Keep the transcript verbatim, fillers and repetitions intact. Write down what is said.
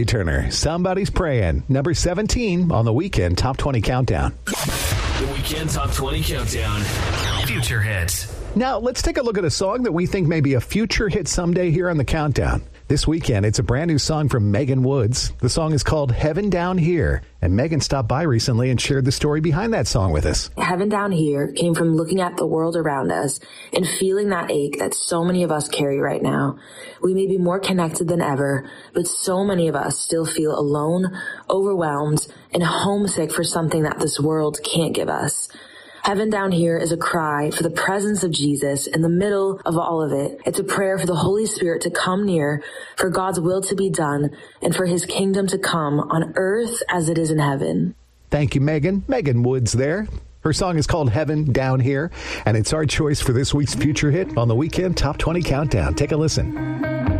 Trey Turner, Somebody's Praying, number seventeen on the Weekend Top twenty Countdown. The Weekend Top twenty Countdown. Future hits. Now, let's take a look at a song that we think may be a future hit someday here on the Countdown. This weekend, it's a brand new song from Megan Woods. The song is called Heaven Down Here, and Megan stopped by recently and shared the story behind that song with us. Heaven Down Here came from looking at the world around us and feeling that ache that so many of us carry right now. We may be more connected than ever, but so many of us still feel alone, overwhelmed, and homesick for something that this world can't give us. Heaven Down Here is a cry for the presence of Jesus in the middle of all of it. It's a prayer for the Holy Spirit to come near, for God's will to be done, and for his kingdom to come on earth as it is in heaven. Thank you, Megan. Megan Woods there. Her song is called Heaven Down Here, and it's our choice for this week's future hit on the Weekend Top twenty Countdown. Take a listen.